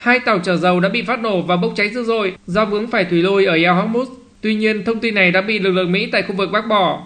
Hai tàu chở dầu đã bị phát nổ và bốc cháy dữ dội do vướng phải thủy lôi ở eo Hormuz. Tuy nhiên, thông tin này đã bị lực lượng Mỹ tại khu vực bác bỏ.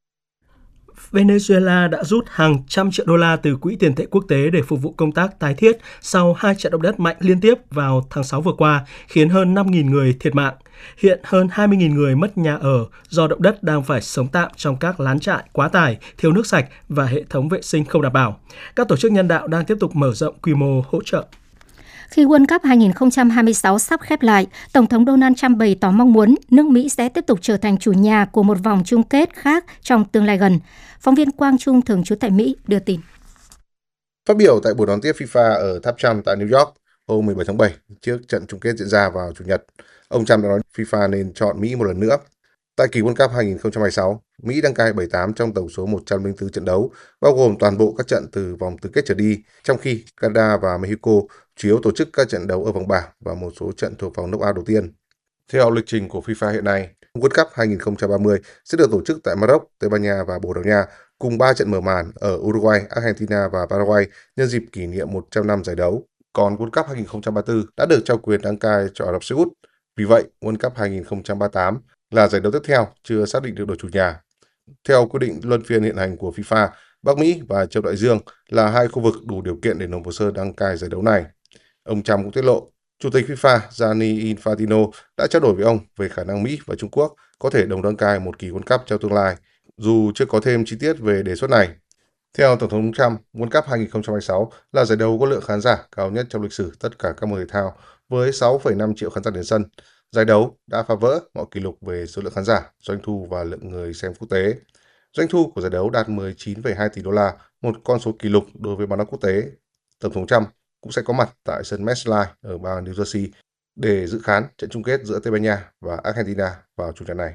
Venezuela đã rút hàng trăm triệu đô la từ Quỹ tiền tệ quốc tế để phục vụ công tác tái thiết sau 2 trận động đất mạnh liên tiếp vào tháng 6 vừa qua, khiến hơn 5.000 người thiệt mạng. Hiện hơn 20.000 người mất nhà ở do động đất đang phải sống tạm trong các lán trại quá tải, thiếu nước sạch và hệ thống vệ sinh không đảm bảo. Các tổ chức nhân đạo đang tiếp tục mở rộng quy mô hỗ trợ. Khi World Cup 2026 sắp khép lại, Tổng thống Donald Trump bày tỏ mong muốn nước Mỹ sẽ tiếp tục trở thành chủ nhà của một vòng chung kết khác trong tương lai gần. Phóng viên Quang Trung thường trú tại Mỹ đưa tin. Phát biểu tại buổi đón tiếp FIFA ở tháp Trump tại New York hôm 17 tháng 7 trước trận chung kết diễn ra vào Chủ nhật, ông Trump đã nói FIFA nên chọn Mỹ một lần nữa. Tại kỳ World Cup 2026, Mỹ đăng cai 78 trong tổng số 104 trận đấu, bao gồm toàn bộ các trận từ vòng tứ kết trở đi, trong khi Canada và Mexico chủ yếu tổ chức các trận đấu ở vòng bảng và một số trận thuộc vòng knock-out đầu tiên. Theo lịch trình của FIFA hiện nay, World Cup 2030 sẽ được tổ chức tại Maroc, Tây Ban Nha và Bồ Đào Nha, cùng 3 trận mở màn ở Uruguay, Argentina và Paraguay nhân dịp kỷ niệm 100 năm giải đấu. Còn World Cup 2034 đã được trao quyền đăng cai cho Ả Rập Xê Út. Vì vậy, World Cup 2038 là giải đấu tiếp theo chưa xác định được đội chủ nhà. Theo quyết định luân phiên hiện hành của FIFA, Bắc Mỹ và châu Đại Dương là hai khu vực đủ điều kiện để nộp hồ sơ đăng cai giải đấu này. Ông Trump cũng tiết lộ, Chủ tịch FIFA Gianni Infantino đã trao đổi với ông về khả năng Mỹ và Trung Quốc có thể đồng đăng cai một kỳ World Cup trong tương lai, dù chưa có thêm chi tiết về đề xuất này. Theo Tổng thống Trump, World Cup 2026 là giải đấu có lượng khán giả cao nhất trong lịch sử tất cả các môn thể thao, với 6,5 triệu khán giả đến sân. Giải đấu đã phá vỡ mọi kỷ lục về số lượng khán giả, doanh thu và lượng người xem quốc tế. Doanh thu của giải đấu đạt 19,2 tỷ đô la, một con số kỷ lục đối với bóng đá quốc tế. Tổng thống Trump cũng sẽ có mặt tại sân MetLife ở bang New Jersey để dự khán trận chung kết giữa Tây Ban Nha và Argentina vào chủ nhật này.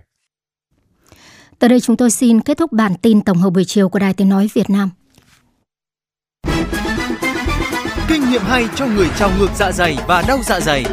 Tới đây chúng tôi xin kết thúc bản tin tổng hợp buổi chiều của Đài Tiếng nói Việt Nam. Kinh nghiệm hay cho người trào ngược dạ dày và đau dạ dày.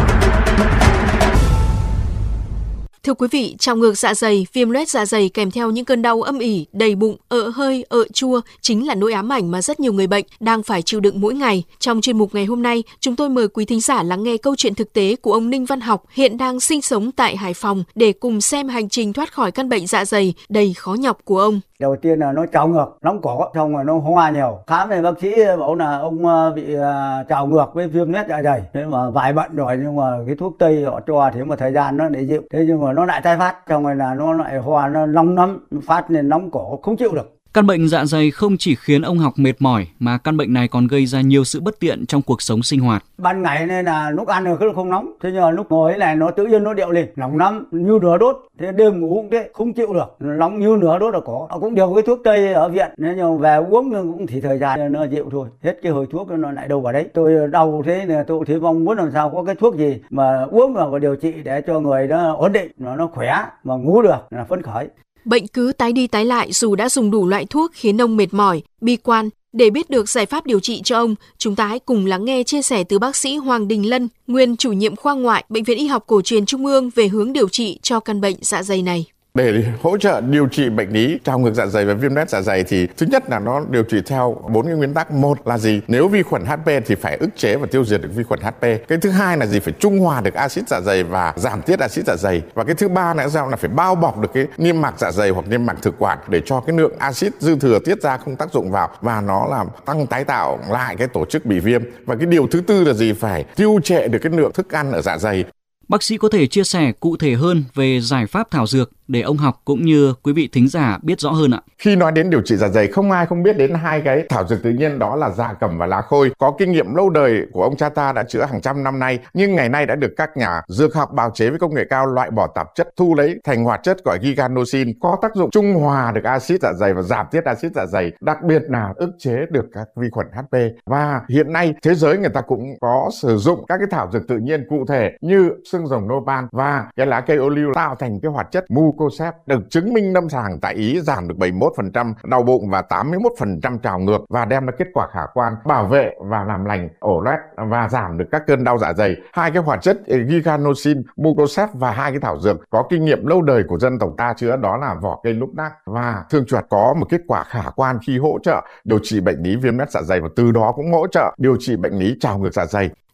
Thưa quý vị, trào ngược dạ dày, viêm loét dạ dày kèm theo những cơn đau âm ỉ, đầy bụng, ợ hơi, ợ chua chính là nỗi ám ảnh mà rất nhiều người bệnh đang phải chịu đựng mỗi ngày. Trong chuyên mục ngày hôm nay, chúng tôi mời quý thính giả lắng nghe câu chuyện thực tế của ông Ninh Văn Học, hiện đang sinh sống tại Hải Phòng, để cùng xem hành trình thoát khỏi căn bệnh dạ dày đầy khó nhọc của ông. Đầu tiên là nó trào ngược, nóng cổ, xong rồi nó hoa nhiều. Khám thì bác sĩ bảo là ông bị trào ngược với viêm loét dạ dày. Thế mà vài bận rồi, nhưng mà cái thuốc tây họ cho thì một thời gian nó để dịu. Thế nhưng mà nó lại tái phát, xong rồi là nó lại hoa, nó nóng lắm, phát lên nóng cổ không chịu được. Căn bệnh dạ dày không chỉ khiến ông Học mệt mỏi, mà căn bệnh này còn gây ra nhiều sự bất tiện trong cuộc sống sinh hoạt. Ban ngày nên là lúc ăn rồi không nóng, thế nhưng mà lúc ngồi này nó tự nhiên nó điệu lên, nóng lắm, như lửa đốt. Thế đêm ngủ cũng thế, không chịu được, nóng như lửa đốt là có. Họ cũng điều cái thuốc tây ở viện, nhưng mà về uống cũng chỉ thời gian nó dịu thôi. Hết cái hồi thuốc nó lại đâu vào đấy. Tôi đau thế là tôi thì mong muốn làm sao có cái thuốc gì mà uống và điều trị để cho người nó ổn định, nó khỏe mà ngủ được là phấn khởi. Bệnh cứ tái đi tái lại dù đã dùng đủ loại thuốc khiến ông mệt mỏi, bi quan. Để biết được giải pháp điều trị cho ông, chúng ta hãy cùng lắng nghe chia sẻ từ bác sĩ Hoàng Đình Lân, nguyên chủ nhiệm khoa ngoại Bệnh viện Y học Cổ truyền Trung ương về hướng điều trị cho căn bệnh dạ dày này. Để hỗ trợ điều trị bệnh lý trào ngược dạ dày và viêm loét dạ dày thì thứ nhất là nó điều trị theo 4 cái nguyên tắc. Một là gì? Nếu vi khuẩn HP thì phải ức chế và tiêu diệt được vi khuẩn HP. Cái thứ hai là gì? Phải trung hòa được axit dạ dày và giảm tiết axit dạ dày. Và cái thứ ba là sao? Là phải bao bọc được cái niêm mạc dạ dày hoặc niêm mạc thực quản để cho cái lượng axit dư thừa tiết ra không tác dụng vào và nó làm tăng tái tạo lại cái tổ chức bị viêm. Và cái điều thứ tư là gì? Phải tiêu trệ được cái lượng thức ăn ở dạ dày. Bác sĩ có thể chia sẻ cụ thể hơn về giải pháp thảo dược để ông Học cũng như quý vị thính giả biết rõ hơn ạ. Khi nói đến điều trị dạ dày, không ai không biết đến hai cái thảo dược tự nhiên, đó là dạ cẩm và lá khôi. Có kinh nghiệm lâu đời của ông cha ta đã chữa hàng trăm năm nay, nhưng ngày nay đã được các nhà dược học bào chế với công nghệ cao loại bỏ tạp chất, thu lấy thành hoạt chất gọi giganosin, có tác dụng trung hòa được axit dạ dày và giảm tiết axit dạ dày, đặc biệt là ức chế được các vi khuẩn HP. Và hiện nay thế giới người ta cũng có sử dụng các cái thảo dược tự nhiên cụ thể như xương rồng nopal và cái lá cây ô liu tạo thành cái hoạt chất mucosep, được chứng minh lâm sàng tại Ý giảm được 71% đau bụng và 81% trào ngược và đem lại kết quả khả quan bảo vệ và làm lành ổ loét và giảm được các cơn đau dạ dày. Hai cái hoạt chất giganosin, mucosep và hai cái thảo dược có kinh nghiệm lâu đời của dân tộc ta chữa, đó là vỏ cây lúc nác và thương chuột, có một kết quả khả quan khi hỗ trợ điều trị bệnh lý viêm loét dạ dày và từ đó cũng hỗ trợ điều trị bệnh lý trào ngược dạ dày.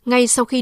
Ngay sau khi